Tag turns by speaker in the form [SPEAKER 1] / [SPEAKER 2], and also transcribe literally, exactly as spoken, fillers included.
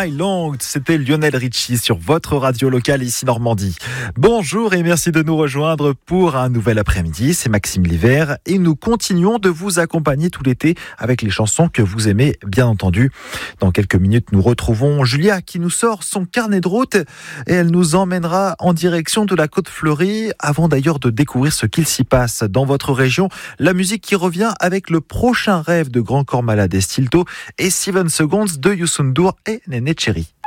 [SPEAKER 1] Night Long, c'était Lionel Richie sur votre radio locale ici Normandie. Bonjour et merci de nous rejoindre pour un nouvel après-midi, c'est Maxime Livert et nous continuons de vous accompagner tout l'été avec les chansons que vous aimez bien entendu. Dans quelques minutes, nous retrouvons Julia qui nous sort son carnet de route et elle nous emmènera en direction de la Côte Fleurie avant d'ailleurs de découvrir ce qu'il s'y passe dans votre région. La musique qui revient avec le prochain rêve de Grand Corps Malade et Stilto et Seven Seconds de Youssou N'Dour et Néné Cherry.